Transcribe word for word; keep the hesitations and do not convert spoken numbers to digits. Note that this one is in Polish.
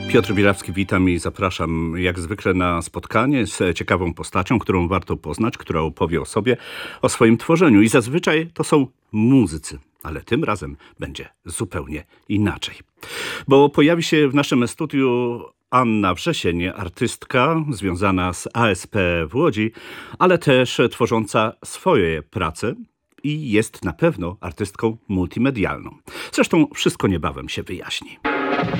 Piotr Bielawski, witam i zapraszam jak zwykle na spotkanie z ciekawą postacią, którą warto poznać, która opowie o sobie, o swoim tworzeniu. I zazwyczaj to są muzycy, ale tym razem będzie zupełnie inaczej. Bo pojawi się w naszym studiu Anna Wrzesień, artystka związana z A S P w Łodzi, ale też tworząca swoje prace i jest na pewno artystką multimedialną. Zresztą wszystko niebawem się wyjaśni.